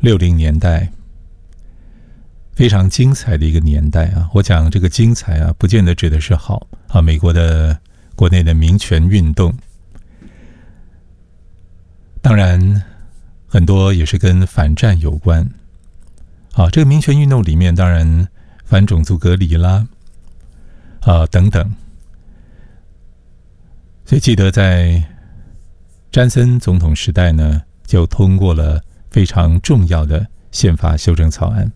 60年代非常精彩的一个年代啊。我讲这个精彩啊，不见得指的是好啊。美国的国内的民权运动，当然很多也是跟反战有关啊。这个民权运动里面，当然反种族隔离啦等等。所以记得在詹森总统时代呢，就通过了非常重要的宪法修正草案。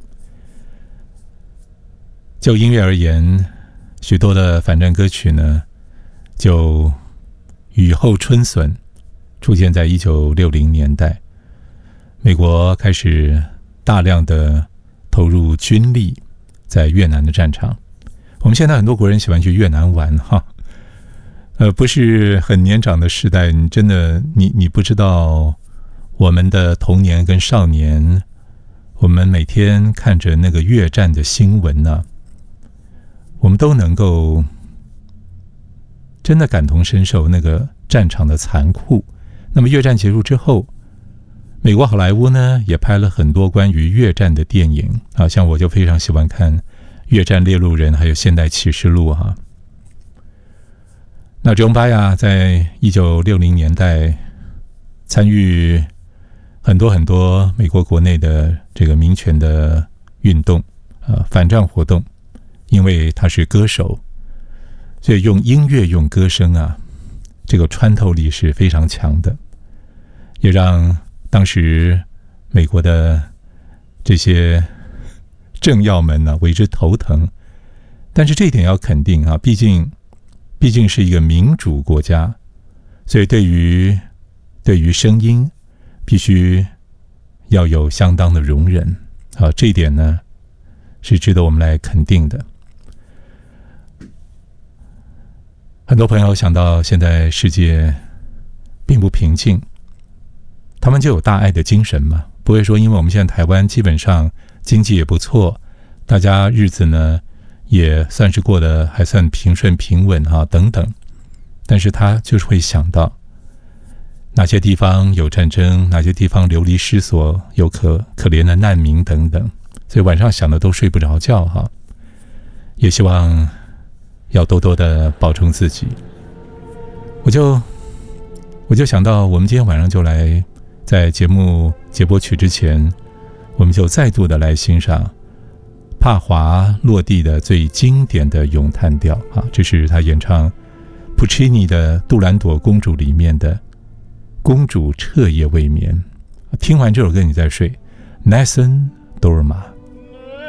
就音乐而言，许多的反战歌曲呢，就雨后春笋出现在1960年代。美国开始大量的投入军力在越南的战场。我们现在很多国人喜欢去越南玩哈，不是很年长的时代，你真的你不知道我们的童年跟少年，我们每天看着那个越战的新闻呢，我们都能够真的感同身受那个战场的残酷。那么越战结束之后，美国好莱坞呢也拍了很多关于越战的电影啊，像我就非常喜欢看《越战猎鹿人》还有《现代启示录》哈。那中巴亚在1960年代参与很多美国国内的这个民权的运动反战活动，因为他是歌手，所以用音乐用歌声啊，这个穿透力是非常强的，也让当时美国的这些政要们呢为之头疼。但是这一点要肯定啊，毕竟是一个民主国家，所以对于声音必须要有相当的容忍啊，这一点呢是值得我们来肯定的。很多朋友想到现在世界并不平静，他们就有大爱的精神嘛，不会说因为我们现在台湾基本上经济也不错，大家日子呢也算是过得还算平顺平稳等等，但是他就是会想到哪些地方有战争，哪些地方流离失所，有可怜的难民等等，所以晚上想的都睡不着觉哈。也希望要多多的保重自己。我就想到，我们今天晚上就来在节目节播曲之前，我们就再度的来欣赏帕华落地的最经典的咏叹调啊，这是他演唱普契尼的《杜兰朵公主》里面的公主彻夜未眠。听完这首歌你再睡 Nathan Dorma。